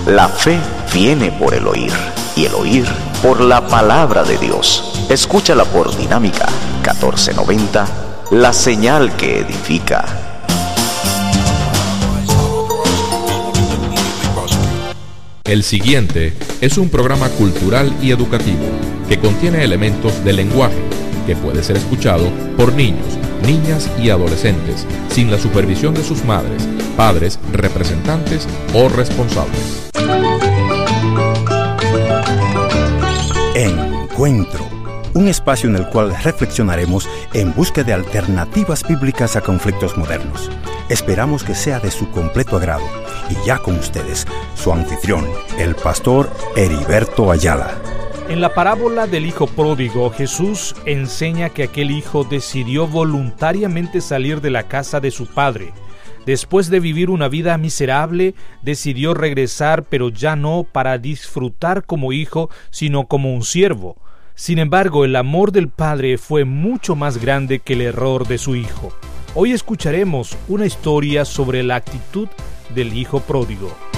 La fe viene por el oír, y el oír por la palabra de Dios. Escúchala por Dinámica 1490, la señal que edifica. El siguiente es un programa cultural y educativo que contiene elementos de lenguaje que puede ser escuchado por niños, niñas y adolescentes sin la supervisión de sus madres, padres, representantes o responsables. Encuentro, un espacio en el cual reflexionaremos en busca de alternativas bíblicas a conflictos modernos. Esperamos que sea de su completo agrado. Y ya con ustedes, su anfitrión, el pastor Heriberto Ayala. En la parábola del hijo pródigo, Jesús enseña que aquel hijo decidió voluntariamente salir de la casa de su padre. Después de vivir una vida miserable, decidió regresar, pero ya no para disfrutar como hijo, sino como un siervo. Sin embargo, el amor del padre fue mucho más grande que el error de su hijo. Hoy escucharemos una historia sobre la actitud del hijo pródigo.